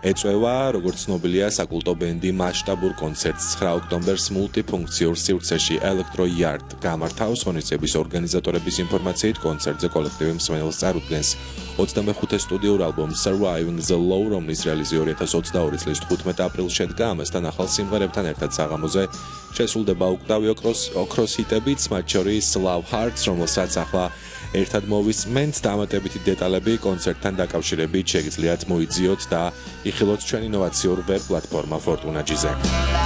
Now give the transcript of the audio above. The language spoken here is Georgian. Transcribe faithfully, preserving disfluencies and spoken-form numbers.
ეწევა, როგორც ცნობილია, საკულტო ბენდი მასშტაბურ კონცერტს ცხრა ოქტომბერს მულტიფუნქციურ სივრცეში Electro Yard გამართავს. ღონისძიების ორგანიზატორების ინფორმაციით, კონცერტზე კოლექტივი მსმენელს წარუდგენს ოცდამეხუთე სტუდიურ ალბომს Surviving the Low, რომლის რელიზი ორი ათას ოცდაორი წლის თხუთმეტ აპრილს შედგა. ამასთან ახალ სიმღერებთან ერთად საღამოზე შესრულდება უკვდავი ოქროს ჰიტებიც, მათ შორის Love Hearts, რომელსაც ახლა ერთად მოვისმენთ. დამატებითი დეტალები კონცერტთან დაკავშირებით შეგიძლიათ მოიძიოთ და იხილოთ ჩვენი ინოვაციურ ვებ პლატფორმა Fortuna.gz-ზე.